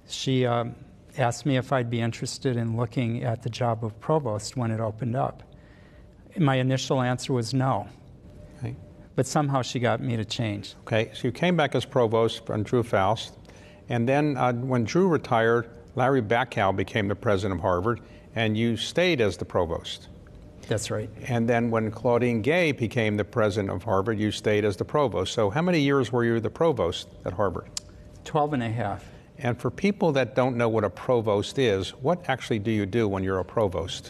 She asked me if I'd be interested in looking at the job of provost when it opened up. My initial answer was no. Okay. But somehow she got me to change. Okay, so you came back as provost on Drew Faust, and then when Drew retired, Larry Bacow became the president of Harvard, and you stayed as the provost. That's right. And then when Claudine Gay became the president of Harvard, you stayed as the provost. So how many years were you the provost at Harvard? 12 and a half. And for people that don't know what a provost is, what actually do you do when you're a provost?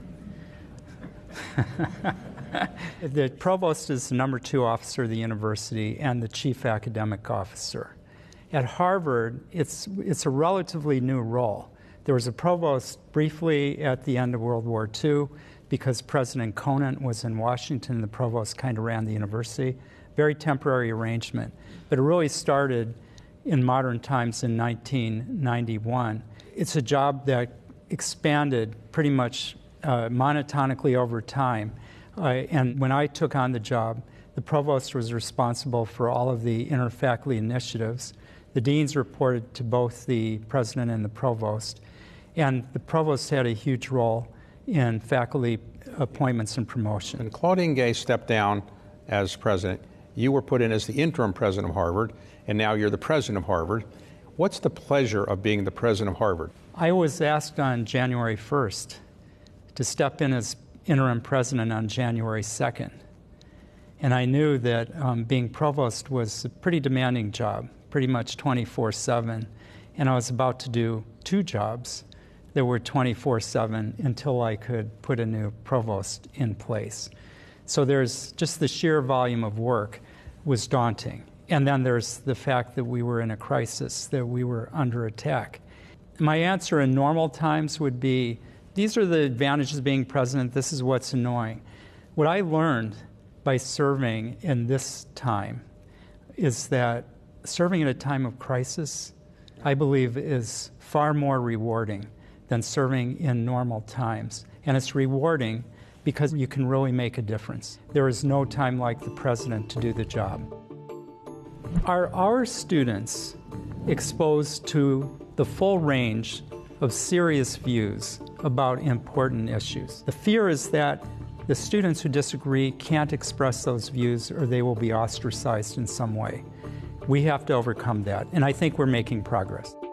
The provost is the number 2 officer of the university and the chief academic officer. At Harvard, it's a relatively new role. There was a provost briefly at the end of World War II because President Conant was in Washington. The provost kind of ran the university. Very temporary arrangement. But it really started in modern times in 1991. It's a job that expanded pretty much monotonically over time. And when I took on the job, the provost was responsible for all of the interfaculty initiatives. The deans reported to both the president and the provost. And the provost had a huge role in faculty appointments and promotion. When Claudine Gay stepped down as president, you were put in as the interim president of Harvard, and now you're the president of Harvard. What's the pleasure of being the president of Harvard? I was asked on January 1st to step in as interim president on January 2nd. And I knew that being provost was a pretty demanding job, pretty much 24/7. And I was about to do 2 jobs that were 24/7 until I could put a new provost in place. So there's just the sheer volume of work was daunting. And then there's the fact that we were in a crisis, that we were under attack. My answer in normal times would be, these are the advantages of being president, this is what's annoying. What I learned by serving in this time is that serving at a time of crisis, I believe, is far more rewarding than serving in normal times. And it's rewarding because you can really make a difference. There is no time like the president to do the job. Are our students exposed to the full range of serious views about important issues? The fear is that the students who disagree can't express those views or they will be ostracized in some way. We have to overcome that, and I think we're making progress.